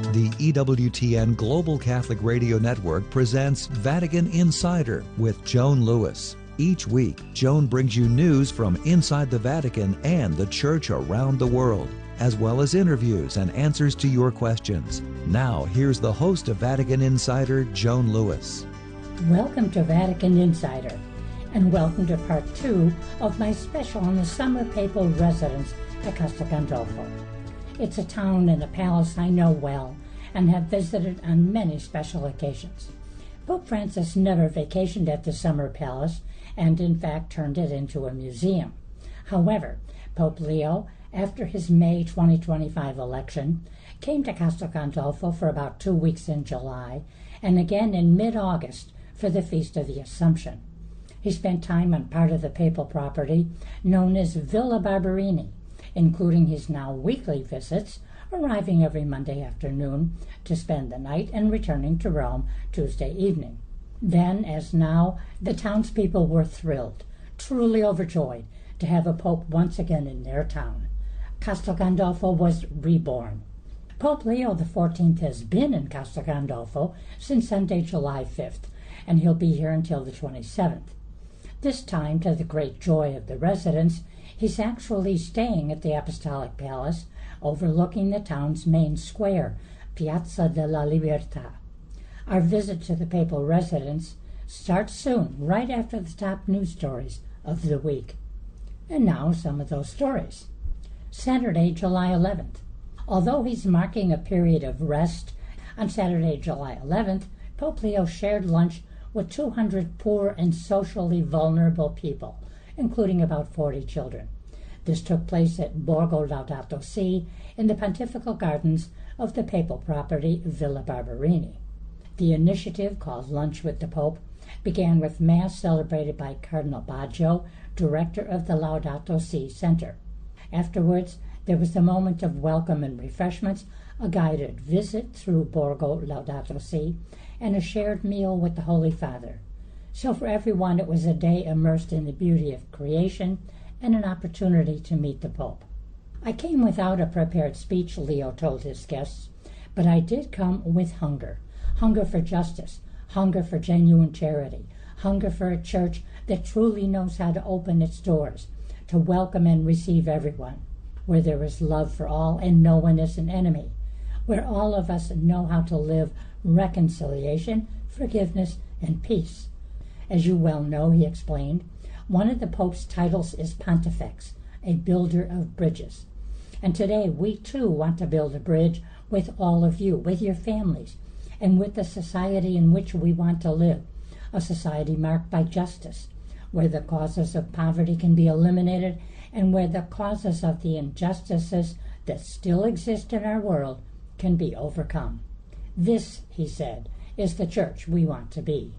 The EWTN Global Catholic Radio Network presents Vatican Insider with Joan Lewis. Each week, Joan brings you news from inside the Vatican and the Church around the world, as well as interviews and answers to your questions. Now, here's the host of Vatican Insider, Joan Lewis. Welcome to Vatican Insider, and welcome to part 2 of my special on the summer papal residence at Castel Gandolfo. It's a town and a palace I know well and have visited on many special occasions. Pope Francis never vacationed at the summer palace and in fact turned it into a museum. However, Pope Leo, after his May 2025 election, came to Castel Gandolfo for about 2 weeks in July and again in mid-August for the Feast of the Assumption. He spent time on part of the papal property known as Villa Barberini, including his now weekly visits, arriving every Monday afternoon to spend the night and returning to Rome Tuesday evening. Then, as now, the townspeople were thrilled, truly overjoyed to have a pope once again in their town. Castel Gandolfo was reborn. Pope Leo XIV has been in Castel Gandolfo since Sunday, July 5th, and he'll be here until the 27th. This time, to the great joy of the residents, he's actually staying at the Apostolic Palace, overlooking the town's main square, Piazza della Libertà. Our visit to the papal residence starts soon, right after the top news stories of the week. And now some of those stories. Saturday, July 11th. Although he's marking a period of rest, on Saturday, July 11th, Pope Leo shared lunch with 200 poor and socially vulnerable people, including about 40 children. This took place at Borgo Laudato Si in the Pontifical Gardens of the papal property Villa Barberini. The initiative, called Lunch with the Pope, began with Mass celebrated by Cardinal Baggio, director of the Laudato Si Center. Afterwards, there was a moment of welcome and refreshments, a guided visit through Borgo Laudato Si, and a shared meal with the Holy Father. So for everyone, it was a day immersed in the beauty of creation and an opportunity to meet the Pope. I came without a prepared speech, Leo told his guests, but I did come with hunger. Hunger for justice, hunger for genuine charity, hunger for a church that truly knows how to open its doors, to welcome and receive everyone, where there is love for all and no one is an enemy, where all of us know how to live reconciliation, forgiveness, and peace. As you well know, he explained, one of the Pope's titles is Pontifex, a builder of bridges. And today we too want to build a bridge with all of you, with your families, and with the society in which we want to live, a society marked by justice, where the causes of poverty can be eliminated and where the causes of the injustices that still exist in our world can be overcome. This, he said, is the church we want to be.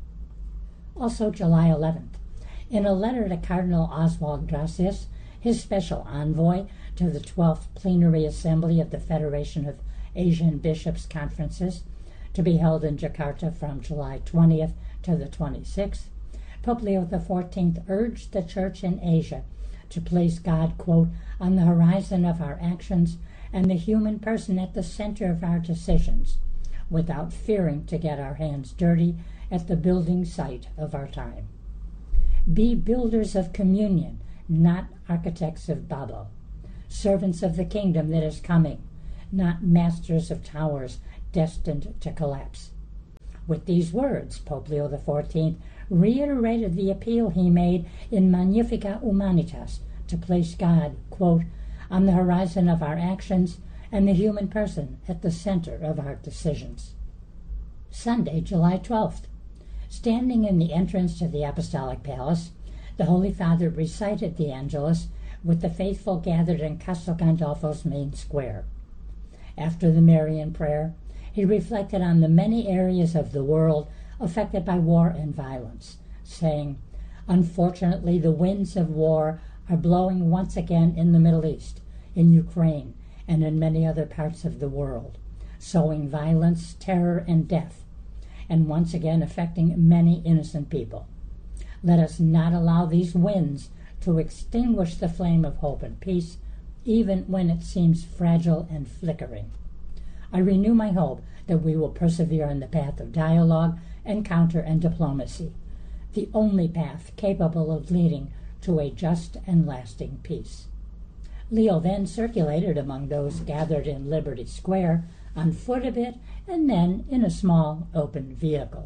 Also July 11th. In a letter to Cardinal Oswald Gracias, his special envoy to the 12th Plenary Assembly of the Federation of Asian Bishops' Conferences, to be held in Jakarta from July 20th to the 26th, Pope Leo XIV urged the Church in Asia to place God, quote, on the horizon of our actions and the human person at the center of our decisions, without fearing to get our hands dirty at the building site of our time. Be builders of communion, not architects of Babel, servants of the kingdom that is coming, not masters of towers destined to collapse. With these words, Pope Leo XIV reiterated the appeal he made in Magnificat Humanitas to place God, quote, on the horizon of our actions and the human person at the center of our decisions. Sunday, July 12th. Standing in the entrance to the Apostolic Palace, the Holy Father recited the Angelus with the faithful gathered in Castel Gandolfo's main square. After the Marian prayer, he reflected on the many areas of the world affected by war and violence, saying, unfortunately, the winds of war are blowing once again in the Middle East, in Ukraine, and in many other parts of the world, sowing violence, terror, and death, and once again affecting many innocent people. Let us not allow these winds to extinguish the flame of hope and peace, even when it seems fragile and flickering. I renew my hope that we will persevere in the path of dialogue, encounter, and diplomacy, the only path capable of leading to a just and lasting peace. Leo then circulated among those gathered in Liberty Square, on foot a bit, and then in a small open vehicle.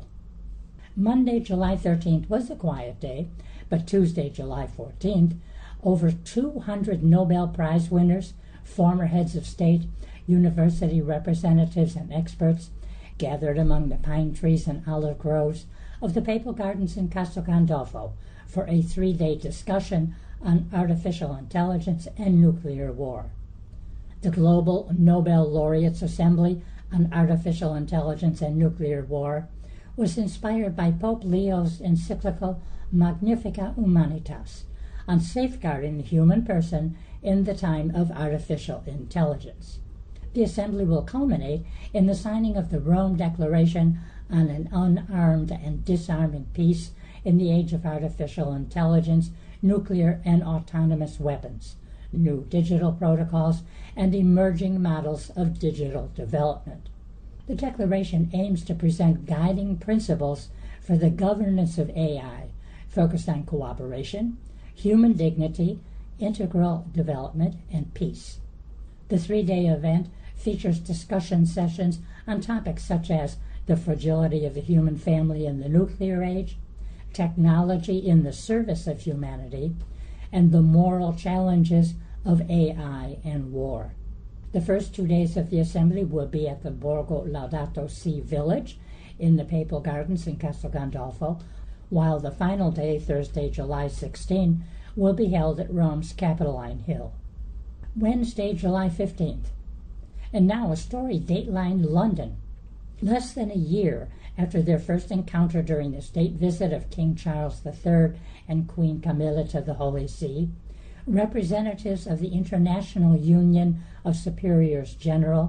Monday, July 13th was a quiet day, but Tuesday, July 14th, over 200 Nobel Prize winners, former heads of state, university representatives, and experts gathered among the pine trees and olive groves of the Papal Gardens in Castel Gandolfo for a 3-day discussion on artificial intelligence and nuclear war. The Global Nobel Laureates Assembly on Artificial Intelligence and Nuclear War was inspired by Pope Leo's encyclical Magnificat Humanitas on safeguarding the human person in the time of artificial intelligence. The assembly will culminate in the signing of the Rome Declaration on an unarmed and disarming peace in the age of artificial intelligence, nuclear and autonomous weapons, new digital protocols, and emerging models of digital development. The Declaration aims to present guiding principles for the governance of AI, focused on cooperation, human dignity, integral development, and peace. The 3-day event features discussion sessions on topics such as the fragility of the human family in the nuclear age, technology in the service of humanity, and the moral challenges of AI and war. The first 2 days of the assembly will be at the Borgo Laudato Si village in the Papal Gardens in Castel Gandolfo, while the final day, Thursday, July 16, will be held at Rome's Capitoline Hill. Wednesday, July 15th. And now a story datelined London. Less than a year after their first encounter during the state visit of King Charles III and Queen Camilla to the Holy See, representatives of the International Union of Superiors General,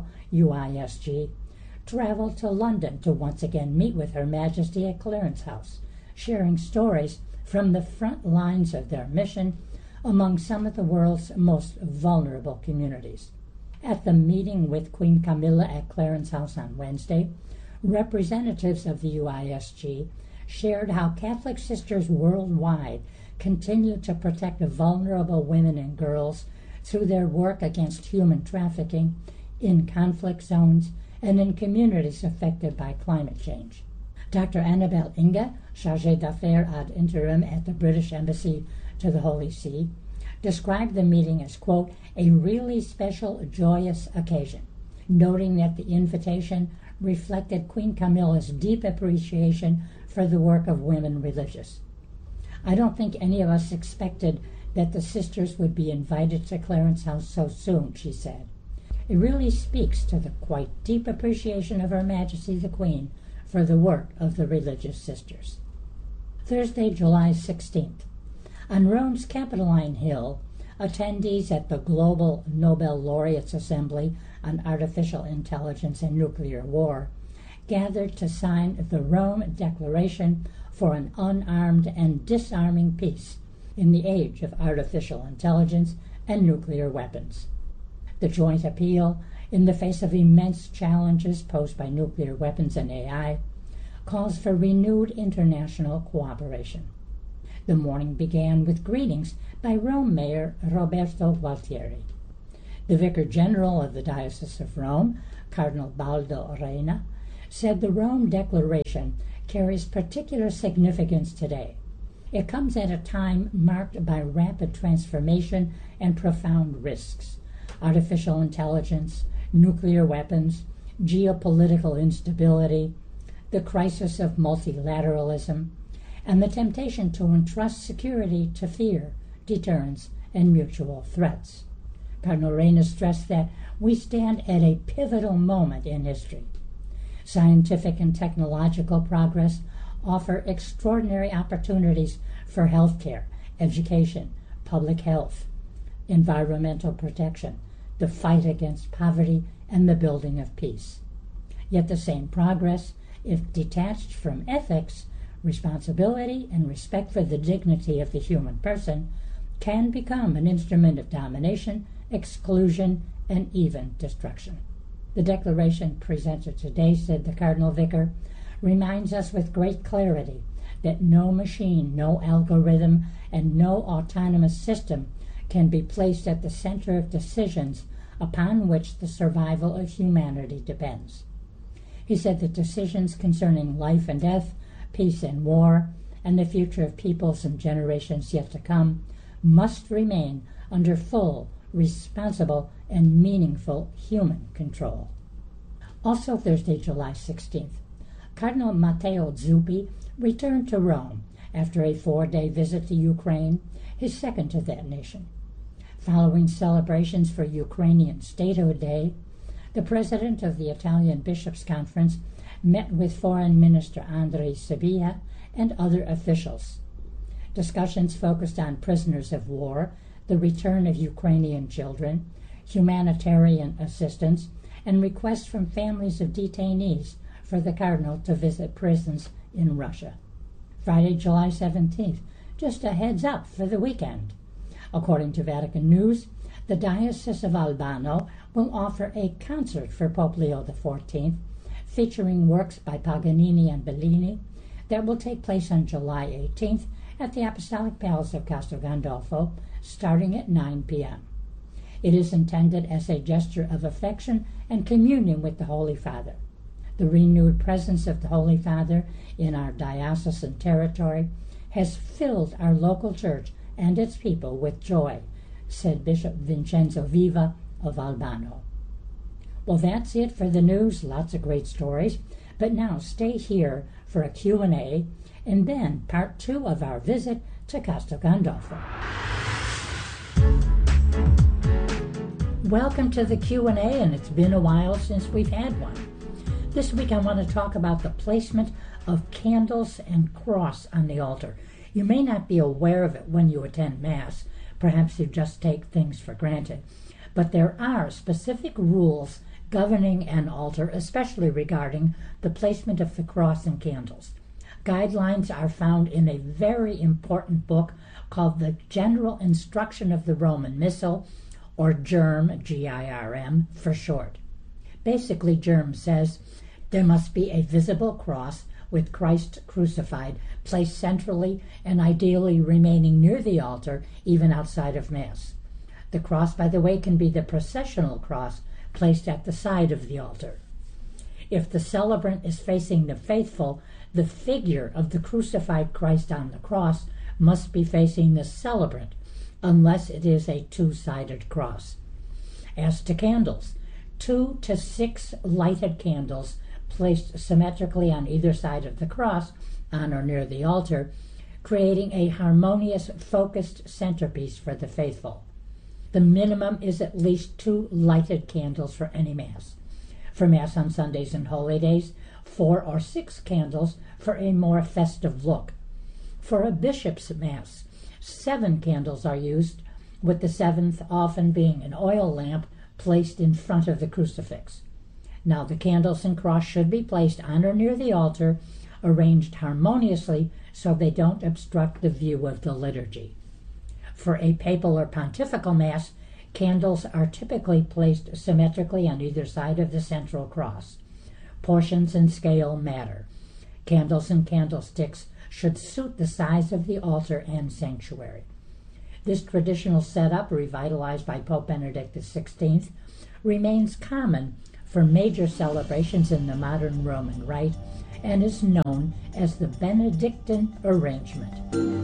UISG, traveled to London to once again meet with Her Majesty at Clarence House, sharing stories from the front lines of their mission among some of the world's most vulnerable communities. At the meeting with Queen Camilla at Clarence House on Wednesday, representatives of the UISG shared how Catholic sisters worldwide continue to protect vulnerable women and girls through their work against human trafficking in conflict zones and in communities affected by climate change. Dr. Annabelle Inge, Chargée d'Affaires ad interim at the British Embassy to the Holy See, described the meeting as, quote, a really special, joyous occasion, noting that the invitation reflected Queen Camilla's deep appreciation for the work of women religious. I don't think any of us expected that the sisters would be invited to Clarence House so soon, she said. It really speaks to the quite deep appreciation of Her Majesty the Queen for the work of the religious sisters. Thursday, July 16th. On Rome's Capitoline Hill, attendees at the Global Nobel Laureates Assembly on Artificial Intelligence and Nuclear War gathered to sign the Rome Declaration for an unarmed and disarming peace in the age of artificial intelligence and nuclear weapons. The joint appeal, in the face of immense challenges posed by nuclear weapons and AI, calls for renewed international cooperation. The morning began with greetings by Rome Mayor Roberto Gualtieri. The Vicar General of the Diocese of Rome, Cardinal Baldo Reina, said the Rome Declaration carries particular significance today. It comes at a time marked by rapid transformation and profound risks: artificial intelligence, nuclear weapons, geopolitical instability, the crisis of multilateralism, and the temptation to entrust security to fear, deterrence, and mutual threats. Cardinal Reina stressed that we stand at a pivotal moment in history. Scientific and technological progress offer extraordinary opportunities for healthcare, education, public health, environmental protection, the fight against poverty, and the building of peace. Yet the same progress, if detached from ethics, responsibility, and respect for the dignity of the human person, can become an instrument of domination, exclusion, and even destruction. The declaration presented today, said the Cardinal Vicar, reminds us with great clarity that no machine, no algorithm, and no autonomous system can be placed at the center of decisions upon which the survival of humanity depends. He said that decisions concerning life and death, peace and war, and the future of peoples and generations yet to come must remain under full, responsible, and meaningful human control. Also Thursday, July 16th, Cardinal Matteo Zuppi returned to Rome after a 4-day visit to Ukraine, his second to that nation. Following celebrations for Ukrainian Statehood Day, the president of the Italian Bishops' Conference met with Foreign Minister Andrei Sybiha and other officials. Discussions focused on prisoners of war, the return of Ukrainian children, humanitarian assistance, and requests from families of detainees for the Cardinal to visit prisons in Russia. Friday, July 17th, just a heads up for the weekend. According to Vatican News, the Diocese of Albano will offer a concert for Pope Leo XIV, featuring works by Paganini and Bellini, that will take place on July 18th at the Apostolic Palace of Castel Gandolfo, starting at 9 p.m. It is intended as a gesture of affection and communion with the Holy Father. The renewed presence of the Holy Father in our diocesan territory has filled our local church and its people with joy, said Bishop Vincenzo Viva of Albano. Well, that's it for the news. Lots of great stories. But now stay here for a Q&A and then part 2 of our visit to Castel Gandolfo. Welcome to the Q&A, and it's been a while since we've had one. This week I want to talk about the placement of candles and cross on the altar. You may not be aware of it when you attend Mass. Perhaps you just take things for granted. But there are specific rules governing an altar, especially regarding the placement of the cross and candles. Guidelines are found in a very important book called the General Instruction of the Roman Missal, or GIRM, G-I-R-M, for short. Basically, GIRM says there must be a visible cross with Christ crucified, placed centrally and ideally remaining near the altar, even outside of Mass. The cross, by the way, can be the processional cross placed at the side of the altar. If the celebrant is facing the faithful, the figure of the crucified Christ on the cross must be facing the celebrant, unless it is a two-sided cross. As to candles, 2 to 6 lighted candles placed symmetrically on either side of the cross, on or near the altar, creating a harmonious, focused centerpiece for the faithful. The minimum is at least 2 lighted candles for any Mass. For Mass on Sundays and holy days, 4 or 6 candles for a more festive look. For a bishop's Mass, 7 candles are used, with the 7th often being an oil lamp placed in front of the crucifix. Now, the candles and cross should be placed on or near the altar, arranged harmoniously so they don't obstruct the view of the liturgy. For a papal or pontifical Mass, candles are typically placed symmetrically on either side of the central cross. Portions and scale matter. Candles and candlesticks should suit the size of the altar and sanctuary. This traditional setup, revitalized by Pope Benedict XVI, remains common for major celebrations in the modern Roman Rite and is known as the Benedictine arrangement.